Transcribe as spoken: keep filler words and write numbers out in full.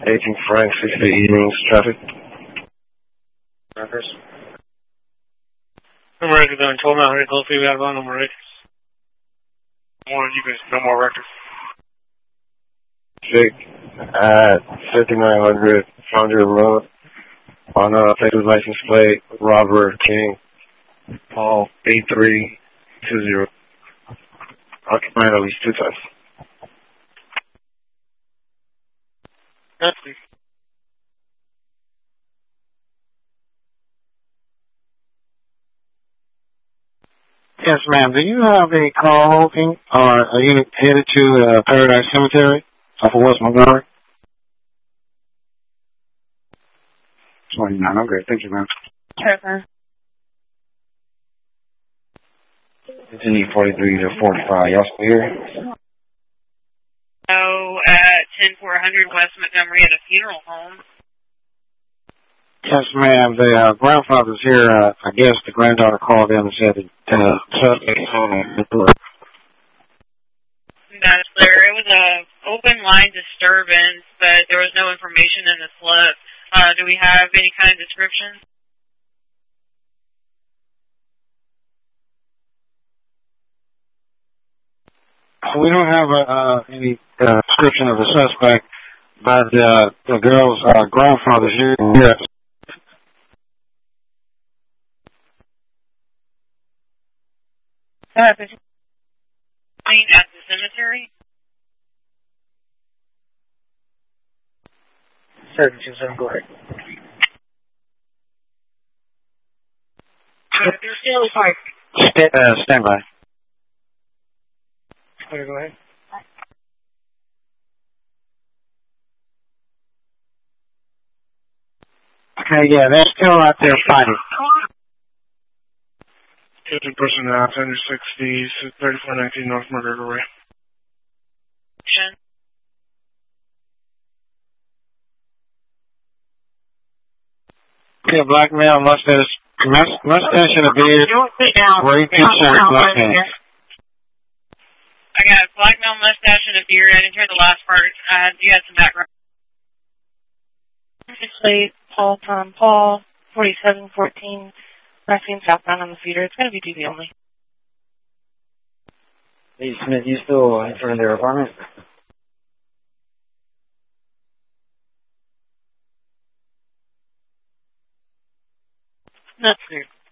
eighteen Frank, sixty evenings, traffic. Records. No more records on twelve now, very close, we got one, no more records. More, you guys, no more records. Jake at fifty-nine hundred Foundry Road on a Texas license plate, Robert King, Paul eight three two zero. Occupied at least two times. That's please. Yes, ma'am. Do you have a call open, or are you headed to uh, Paradise Cemetery off of West Montgomery? twenty-nine. Okay, thank you, ma'am. Trevor. Continue forty-three to forty-five. Y'all still here? Oh, at ten four hundred West Montgomery at a funeral home. Yes, ma'am. The uh, grandfather's here. Uh, I guess the granddaughter called in and said that uh, suspect's home. That's there. It was a open line disturbance, but there was no information in the slip. Uh, do we have any kind of description? We don't have uh, uh, any uh, description of the suspect, but uh, the girl's uh, grandfather's here. Yes. Uh, at the cemetery? seven two seven, go ahead. Uh, there's still like... St- uh, stand by. Okay, go ahead. Okay, yeah, they're still out there fighting. fifty personnel, ten sixty, thirty-four nineteen North Murder Way. Yeah, black male, mustache, mustache and a beard. Where you can check black man. I got a black male mustache and a beard. I didn't hear the last part. Uh, you had some background. Obviously, Paul Tom Paul, forty-seven fourteen, Racine southbound on the feeder. It's going to be D V only. Hey, Smith, you still in front of their apartment? That's clear.